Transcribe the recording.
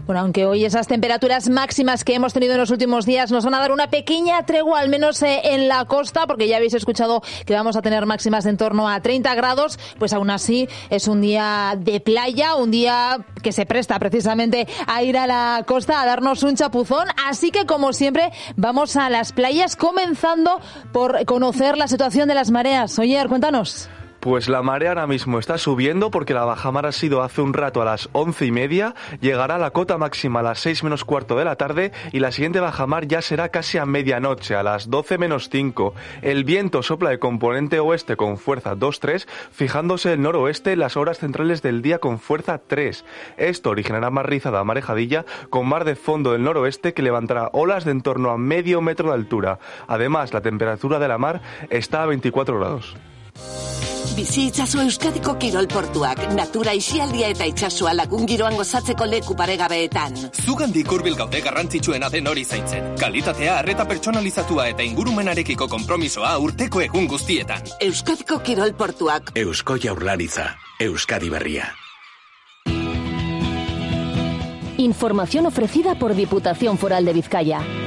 Bueno, aunque hoy esas temperaturas máximas que hemos tenido en los últimos días nos van a dar una pequeña tregua, al menos en la costa, porque ya habéis escuchado que vamos a tener máximas de en torno a 30 grados, pues aún así es un día de playa, un día que se presta precisamente a ir a la costa a darnos un chapuzón. Así que, como siempre, vamos a las playas, comenzando por conocer la situación de las mareas. Oyer, cuéntanos. Pues la marea ahora mismo está subiendo porque la bajamar ha sido hace un rato a las 11:30, llegará a la cota máxima a las 6 menos cuarto de la tarde y la siguiente bajamar ya será casi a medianoche, a las 12 menos 5. El viento sopla de componente oeste con fuerza 2-3, fijándose el noroeste en las horas centrales del día con fuerza 3. Esto originará más rizada marejadilla con mar de fondo del noroeste que levantará olas de en torno a medio metro de altura. Además, la temperatura de la mar está a 24 grados. Bizi itzazu Euskadiko kirol portuak, natura isialdia eta itsasoa lagun giroan gozatzeko leku paregabeetan. Zugandik hurbil gaude garrantzitsuena den hori zaintzen. Kalitatea, arreta pertsonalizatua eta ingurumenarekiko konpromisoa urteko egun guztietan. Euskadiko kirol portuak. Eusko Jaurlaritza, Euskadi berria. Información ofrecida por Diputación Foral de Vizcaya.